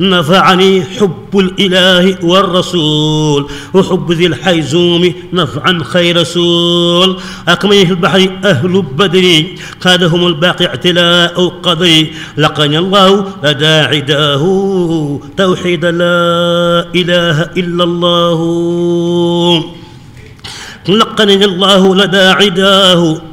نفعني حب الإله والرسول وحب ذي الحيزوم نفعا خير رسول. أكمله البحر أهل بدر قادهم الباقي اعتلاء قضي. لقني الله لدى عداه توحيد لا إله إلا الله. لقني الله لدى عداه